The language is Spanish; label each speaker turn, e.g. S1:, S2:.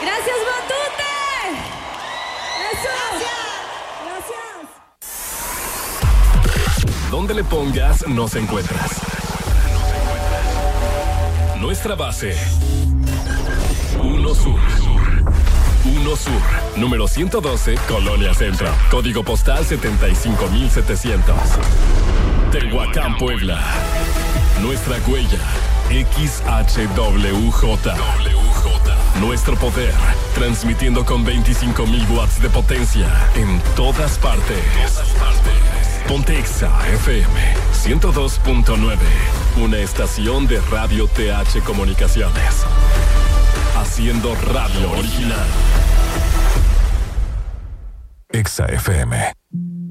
S1: Gracias, Matute. Eso. Gracias.
S2: Donde le pongas, nos encuentras. Nuestra base. 1 Sur. 1 Sur, número 112, Colonia Centro. Código postal 75700. Tehuacán, Puebla. Nuestra huella, XHWJ. Nuestro poder, transmitiendo con 25,000 watts de potencia en todas partes. Pontexa FM 102.9, una estación de Radio TH Comunicaciones. Haciendo radio original. Exa FM.